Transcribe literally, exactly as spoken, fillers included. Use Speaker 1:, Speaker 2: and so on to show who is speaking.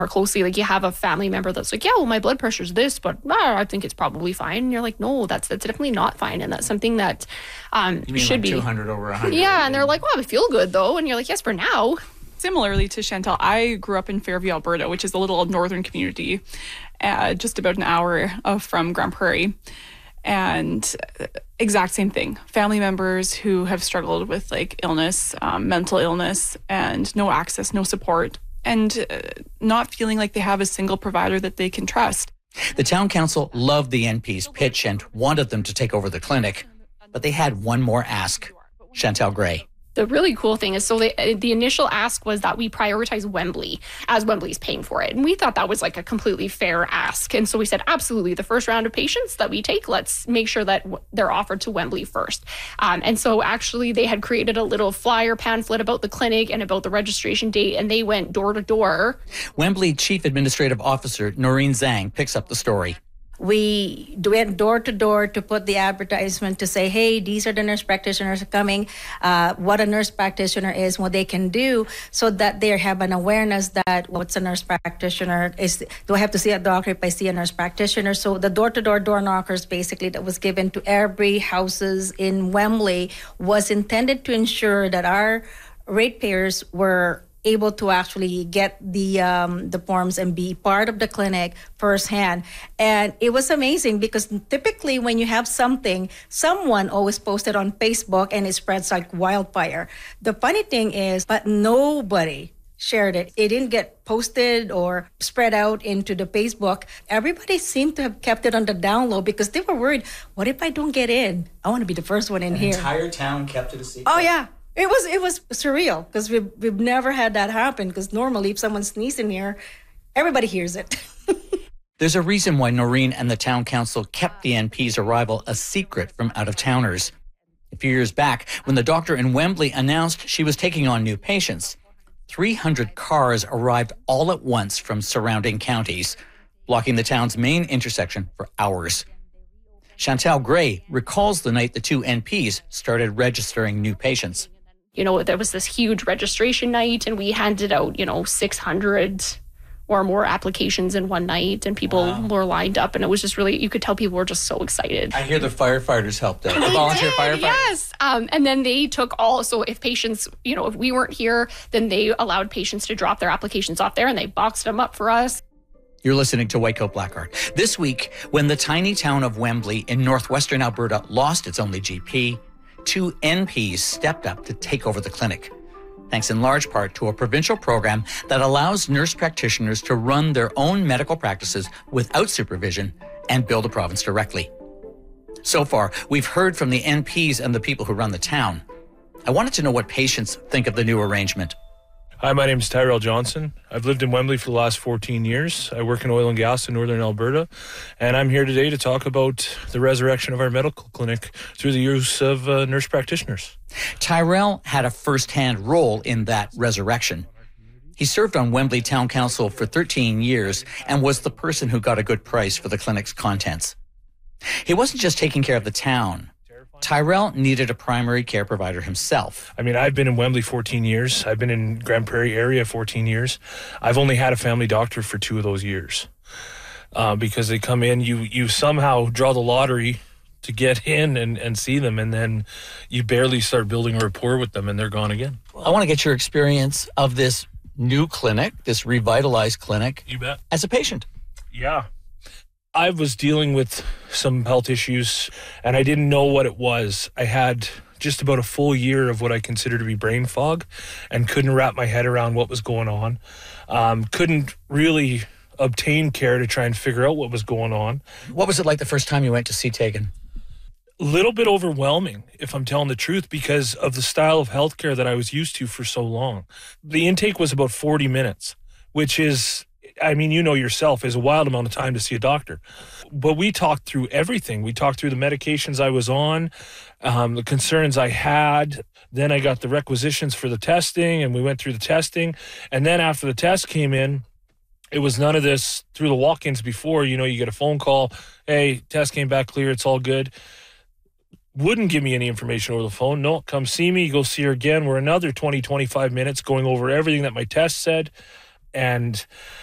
Speaker 1: closely. Like you have a family member that's like, yeah, well, my blood pressure's this, but ah, I think it's probably fine. And you're like, no, that's that's definitely not fine. And that's something that um,
Speaker 2: you mean
Speaker 1: should
Speaker 2: like
Speaker 1: be.
Speaker 2: two hundred over one hundred.
Speaker 1: Yeah, and they're like, well, I feel good though. And you're like, yes, for now.
Speaker 3: Similarly to Chantal, I grew up in Fairview, Alberta, which is a little northern community, uh, just about an hour uh, from Grand Prairie. And exact same thing. Family members who have struggled with like illness, um, mental illness, and no access, no support, and uh, not feeling like they have a single provider that they can trust.
Speaker 4: The town council loved the N P's pitch and wanted them to take over the clinic, but they had one more ask. Chantal Gray.
Speaker 1: The really cool thing is, so they, the initial ask was that we prioritize Wembley as Wembley's paying for it. And we thought that was like a completely fair ask. And so we said, absolutely, the first round of patients that we take, let's make sure that w- they're offered to Wembley first. Um, and so actually they had created a little flyer pamphlet about the clinic and about the registration date, and they went door to door.
Speaker 4: Wembley Chief Administrative Officer Noreen Zhang picks up the story.
Speaker 5: We went door to door to put the advertisement to say, hey, these are the nurse practitioners coming, uh, what a nurse practitioner is, what they can do, so that they have an awareness that what's a nurse practitioner is. Do I have to see a doctor if I see a nurse practitioner? So the door to door door knockers basically that was given to every houses in Wembley was intended to ensure that our ratepayers were able to actually get the um, the forms and be part of the clinic firsthand. And it was amazing because typically when you have something, someone always posted on Facebook and it spreads like wildfire. The funny thing is, but nobody shared it. It didn't get posted or spread out into the Facebook. Everybody seemed to have kept it on the down low because they were worried, what if I don't get in? I want to be the first one in
Speaker 2: An
Speaker 5: here.
Speaker 2: The entire town kept it a secret.
Speaker 5: Oh, yeah. It was it was surreal because we've, we've never had that happen, because normally if someone sneezes in here, everybody hears it.
Speaker 4: There's a reason why Noreen and the town council kept the N P's arrival a secret from out-of-towners. A few years back, when the doctor in Wembley announced she was taking on new patients, three hundred cars arrived all at once from surrounding counties, blocking the town's main intersection for hours. Chantal Gray recalls the night the two N Ps started registering new patients.
Speaker 1: You know, there was this huge registration night and we handed out, you know, six hundred or more applications in one night, and people wow. were lined up, and it was just really, you could tell people were just so excited.
Speaker 4: I hear the firefighters helped out. The volunteer
Speaker 1: did,
Speaker 4: firefighters.
Speaker 1: Yes. Um, and then they took all, so if patients, you know, if we weren't here, then they allowed patients to drop their applications off there and they boxed them up for us.
Speaker 4: You're listening to White Coat Black Heart. This week, when the tiny town of Wembley in northwestern Alberta lost its only G P, two N Ps stepped up to take over the clinic, thanks in large part to a provincial program that allows nurse practitioners to run their own medical practices without supervision and bill the province directly. So far, we've heard from the N Ps and the people who run the town. I wanted to know what patients think of the new arrangement.
Speaker 6: Hi, my name is Tyrell Johnson. I've lived in Wembley for the last fourteen years. I work in oil and gas in northern Alberta, and I'm here today to talk about the resurrection of our medical clinic through the use of uh, nurse practitioners.
Speaker 4: Tyrell had a first-hand role in that resurrection. He served on Wembley Town Council for thirteen years and was the person who got a good price for the clinic's contents. He wasn't just taking care of the town. Tyrell needed a primary care provider himself.
Speaker 6: I mean, I've been in Wembley fourteen years. I've been in Grand Prairie area fourteen years. I've only had a family doctor for two of those years. Uh, because they come in, you you somehow draw the lottery to get in and, and see them, and then you barely start building a rapport with them and they're gone again.
Speaker 4: I want to get your experience of this new clinic, this revitalized clinic.
Speaker 6: You bet.
Speaker 4: As a patient.
Speaker 6: Yeah. I was dealing with some health issues and I didn't know what it was. I had just about a full year of what I consider to be brain fog and couldn't wrap my head around what was going on. Um, couldn't really obtain care to try and figure out what was going on.
Speaker 4: What was it like the first time you went to see Tegan?
Speaker 6: A little bit overwhelming, if I'm telling the truth, because of the style of healthcare that I was used to for so long. The intake was about forty minutes, which is, I mean, you know yourself, is a wild amount of time to see a doctor. But we talked through everything. We talked through the medications I was on, um, the concerns I had. Then I got the requisitions for the testing, and we went through the testing. And then after the test came in, it was none of this through the walk-ins before. You know, you get a phone call, hey, test came back clear, it's all good. Wouldn't give me any information over the phone. No, come see me, go see her again. We're another twenty, twenty-five minutes going over everything that my test said. And